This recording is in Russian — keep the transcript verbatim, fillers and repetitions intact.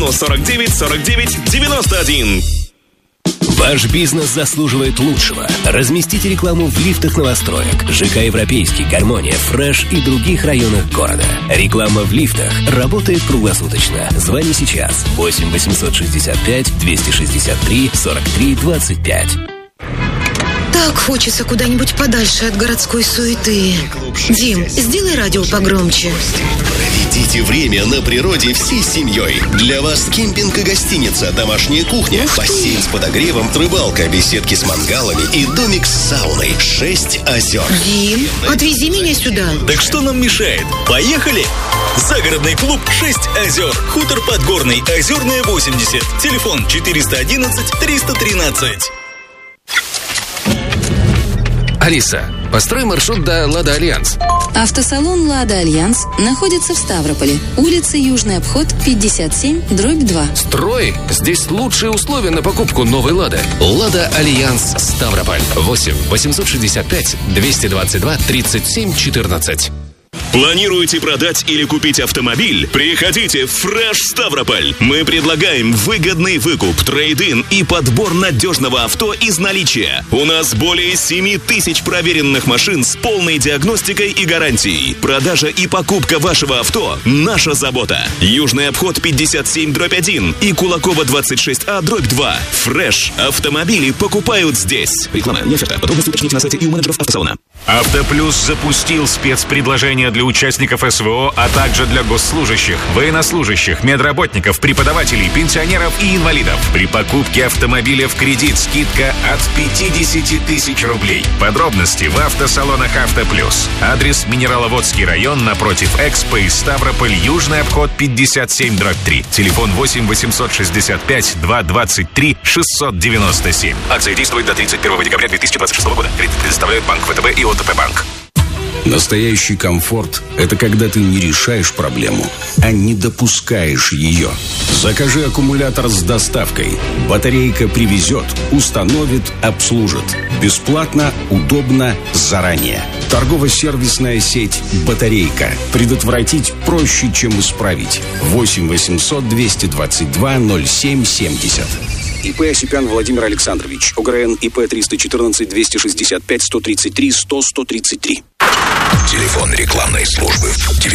телефону сорок девять сорок девять девяносто один. Ваш бизнес заслуживает лучшего. Разместите рекламу в лифтах новостроек, ЖК «Европейский», «Гармония», «Фреш» и других районах города. Реклама в лифтах работает круглосуточно. Звони сейчас. восемь восемьсот шестьдесят пять двести шестьдесят три сорок три двадцать пять. Так хочется куда-нибудь подальше от городской суеты. Дим, сделай радио погромче. Проведите время на природе всей семьей. Для вас кемпинг и гостиница, домашняя кухня, бассейн с подогревом, рыбалка, беседки с мангалами и домик с сауной. Шесть озер. Дим, отвези меня сюда. Так что нам мешает? Поехали! Загородный клуб «Шесть озер». Хутор Подгорный, Озерная, восемьдесят. Телефон четыреста одиннадцать триста тринадцать. Алиса, построй маршрут до «Лада Альянс». Автосалон «Лада Альянс» находится в Ставрополе. Улица Южный обход, пятьдесят семь, дробь два. Строй! Здесь лучшие условия на покупку новой «Лады». «Лада Альянс» Ставрополь. восемь восемьсот шестьдесят пять двести двадцать два тридцать семь четырнадцать. Планируете продать или купить автомобиль? Приходите в Фреш Ставрополь. Мы предлагаем выгодный выкуп, трейд-ин и подбор надежного авто из наличия. У нас более семи тысяч проверенных машин с полной диагностикой и гарантией. Продажа и покупка вашего авто – наша забота. Южный обход пятьдесят семь дробь один и Кулакова двадцать шесть А дробь два. Фреш. Автомобили покупают здесь. Реклама не оферта. Подробности уточните на сайте и у менеджеров автосалона. Автоплюс запустил спецпредложение для участников СВО, а также для госслужащих, военнослужащих, медработников, преподавателей, пенсионеров и инвалидов. При покупке автомобиля в кредит скидка от пятьдесят тысяч рублей. Подробности в автосалонах «Автоплюс». Адрес: Минераловодский район, напротив Экспо и Ставрополь, Южный обход пятьдесят семь дробь три. Телефон восемь восемьсот шестьдесят пять двести двадцать три шестьсот девяносто семь. Акция действует до тридцать первого декабря две тысячи двадцать шестого года. Кредит предоставляют Банк ВТБ и ОТП Банк. Настоящий комфорт – это когда ты не решаешь проблему, а не допускаешь ее. Закажи аккумулятор с доставкой. Батарейка привезет, установит, обслужит. Бесплатно, удобно, заранее. Торгово-сервисная сеть «Батарейка». Предотвратить проще, чем исправить. восемь восемьсот двести двадцать два ноль семь семьдесят. ИП Осипян Владимир Александрович. ОГРН ИП триста четырнадцать двести шестьдесят пять сто тридцать три сто сто тридцать три. Телефон рекламной службы девяносто